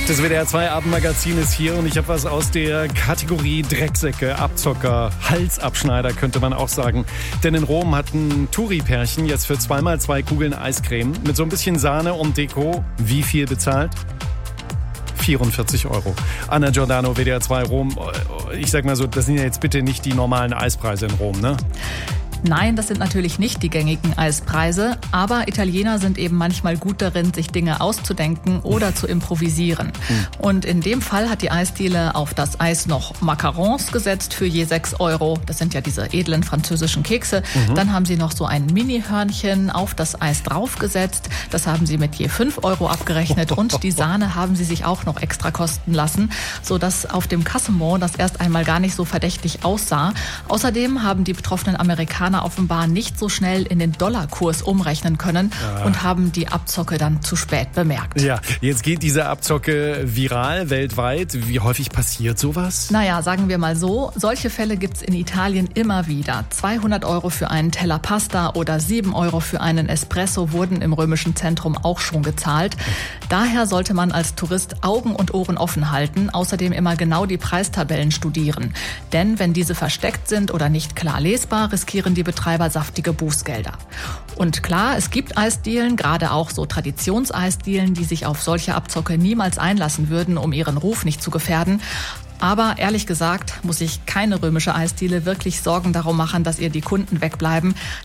Das WDR 2 Abendmagazin ist hier und ich habe was aus der Kategorie Drecksäcke, Abzocker, Halsabschneider könnte man auch sagen. Denn in Rom hat ein Touri-Pärchen jetzt für 2x2 Kugeln Eiscreme mit so ein bisschen Sahne und Deko wie viel bezahlt? 44 €. Anna Giordano, WDR 2 Rom. Ich sag mal so, das sind ja jetzt bitte nicht die normalen Eispreise in Rom, ne? Nein, das sind natürlich nicht die gängigen Eispreise, aber Italiener sind eben manchmal gut darin, sich Dinge auszudenken oder zu improvisieren. Und in dem Fall hat die Eisdiele auf das Eis noch Macarons gesetzt für je 6 €. Das sind ja diese edlen französischen Kekse. Dann haben sie noch so ein Mini-Hörnchen auf das Eis draufgesetzt. Das haben sie mit je 5 € abgerechnet und die Sahne haben sie sich auch noch extra kosten lassen, sodass auf dem Kassenbon das erst einmal gar nicht so verdächtig aussah. Außerdem haben die betroffenen Amerikaner offenbar nicht so schnell in den Dollarkurs umrechnen können und haben die Abzocke dann zu spät bemerkt. Ja, jetzt geht diese Abzocke viral weltweit. Wie häufig passiert sowas? Naja, sagen wir mal so, solche Fälle gibt's in Italien immer wieder. 200 € für einen Teller Pasta oder 7 € für einen Espresso wurden im römischen Zentrum auch schon gezahlt. Daher sollte man als Tourist Augen und Ohren offen halten, außerdem immer genau die Preistabellen studieren. Denn wenn diese versteckt sind oder nicht klar lesbar, riskieren die Betreiber saftige Bußgelder. Und klar, es gibt Eisdielen, gerade auch so Traditionseisdielen, die sich auf solche Abzocke niemals einlassen würden, um ihren Ruf nicht zu gefährden. Aber ehrlich gesagt muss sich keine römische Eisdiele wirklich Sorgen darum machen, dass ihr die Kunden wegbleiben.